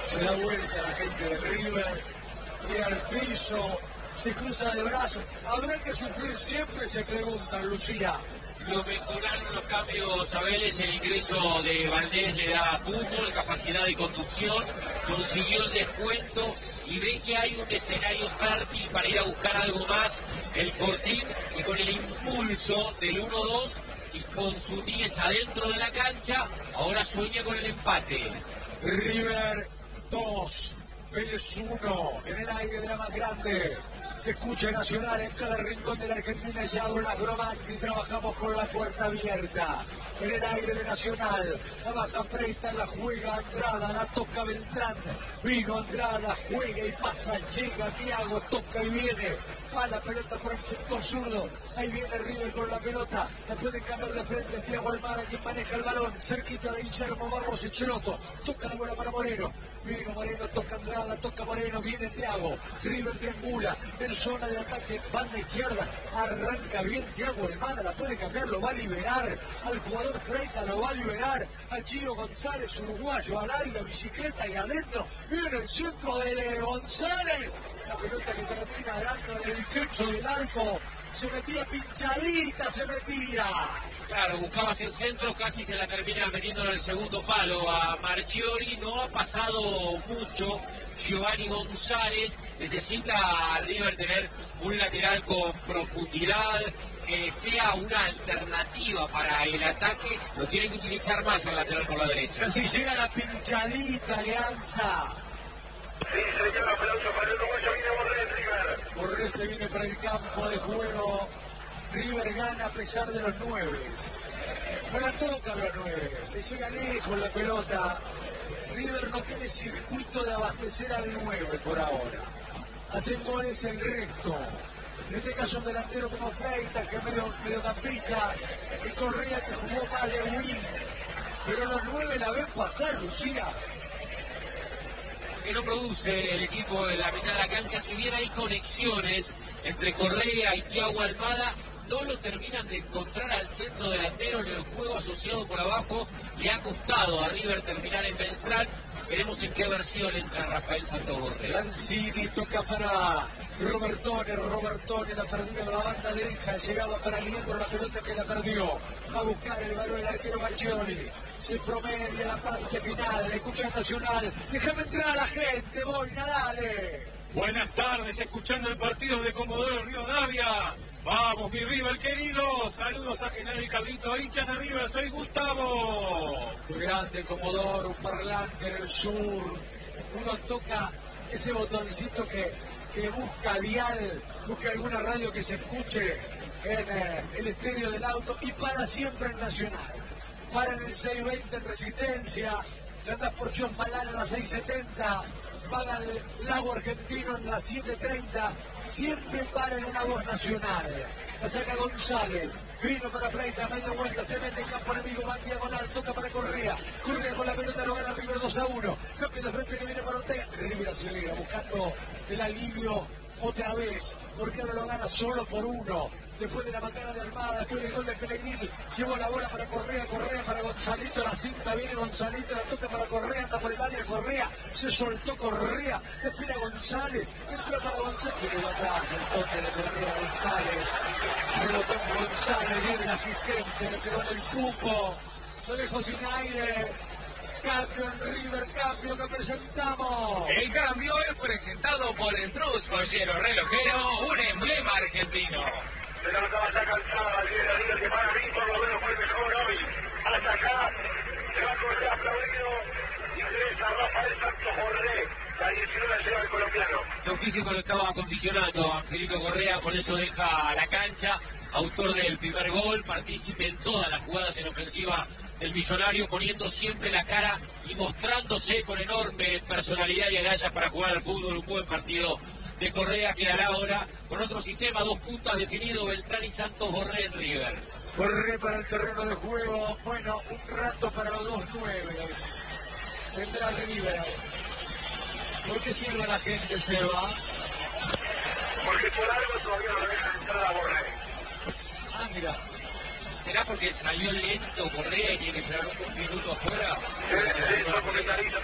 Se da vuelta la gente de River, mira al piso, se cruza de brazos. ¿Habrá que sufrir siempre? Se preguntan, Lucía. Lo mejoraron los cambios a Vélez, el ingreso de Valdés le da fútbol, capacidad de conducción, consiguió el descuento y ve que hay un escenario fértil para ir a buscar algo más el Fortín, y con el impulso del 1-2 y con su 10 adentro de la cancha, ahora sueña con el empate. River 2, Vélez 1, en el aire de la más grande. Se escucha Nacional en cada rincón de la Argentina. Ya habla Gromanti, trabajamos con la puerta abierta. En el aire de Nacional, la baja Freita, la juega Andrada, la toca Beltrán. Vino Andrada, juega y pasa, llega Thiago, toca y viene. Va la pelota por el sector zurdo. Ahí viene River con la pelota. La puede cambiar de frente Thiago Almada, quien maneja el balón. Cerquita de Guillermo Barros y Cheloto. Toca la bola para Moreno. Vino Moreno, toca Andrada, toca Moreno. Viene Thiago. River triangula. En zona de ataque, banda izquierda. Arranca bien Thiago Almada. La puede cambiar, lo va a liberar. Al jugador Freita lo va a liberar. A Gio González, uruguayo, al área, bicicleta y adentro. Viene el centro de González. La pelota que termina dando en el techo del arco. Se metía pinchadita, se metía. Claro, buscabas el centro, casi se la termina metiendo en el segundo palo a Marchiori. No ha pasado mucho Giovanni González. Necesita a River tener un lateral con profundidad, que sea una alternativa para el ataque. Lo tiene que utilizar más el lateral por la derecha. Casi llega la pinchadita, Alianza. Sí, señor, aplauso para el uruguayo, viene Borré, River. Borré se viene para el campo de juego. River gana a pesar de los 9. No la tocan los 9. Le llega lejos la pelota. River no tiene circuito de abastecer al 9 por ahora. Hacen goles el resto. En este caso un delantero como Freitas, que es mediocampista, y Correa, que jugó más de win. Pero los 9 la ven pasar, Lucía. Que no produce el equipo de la mitad de la cancha, si bien hay conexiones entre Correa y Thiago Almada, no lo terminan de encontrar al centro delantero en el juego asociado por abajo. Le ha costado a River terminar en Beltrán. Veremos en qué versión entra Rafael Santos Borré. Lanzini toca para Robertone, la perdida en la banda derecha, llegaba para Liendro, la pelota que la perdió. Va a buscar el balón el arquero Marchiori. Se promedia la parte final, escucha Nacional. Déjame entrar a la gente, Boina, dale. Buenas tardes, escuchando el partido de Comodoro Rivadavia. Vamos, mi River querido. Saludos a Genaro y Carlito, hinchas de River, soy Gustavo. Qué grande Comodoro, un parlante en el sur. Uno toca ese botoncito que busca dial, busca alguna radio que se escuche en el estéreo del auto y para siempre en Nacional. Para en el 620 en Resistencia, se anda por Chosmalal a las 670, paga el Lago Argentino en las 730, siempre para en una voz nacional. La saca González, vino para Freita, media vuelta, se mete en campo enemigo, va en diagonal, toca para Correa. Correa con la pelota, lo gana River 2-1. Cambio de frente que viene para Ortega. River acelera, buscando el alivio otra vez, porque ahora lo gana solo por 1. Después de la macana de Almada, después del gol de Pellegrini, llevó la bola para Correa para Gonzalito, la cinta, viene Gonzalito, la toca para Correa, anda por el área Correa, se soltó Correa, espera González, entra para González, y quedó atrás el toque de Correa González, rebotó González, viene el asistente, le pegó en el pupo, lo dejó sin aire. Cambio en River, cambio que presentamos. El cambio es presentado por el Trus Joyero Relojero, un emblema argentino. La pelota está cansada, viene River que para mí por lo menos fue el mejor hoy. Hasta acá, se va a correr aplaudido. Ingresa Rafael Santos Borré. La 19 lleva el colombiano. Lo físico lo estaba condicionando Angelito Correa, por eso deja la cancha. Autor del primer gol, partícipe en todas las jugadas en ofensiva del Millonario, poniendo siempre la cara y mostrándose con enorme personalidad y agallas para jugar al fútbol. Un buen partido de Correa, quedará ahora con otro sistema, 2 puntas definido, Beltrán y Santos Borré en River. Borré para el terreno de juego, bueno, un rato para los 2 9. Vendrá River. ¿Por qué sirve la gente, Seba? Porque por algo todavía no dejan entrar a Borré. Ah, mira. ¿Será porque salió lento Correa y tiene que esperar un minuto afuera? Sí, comentarista.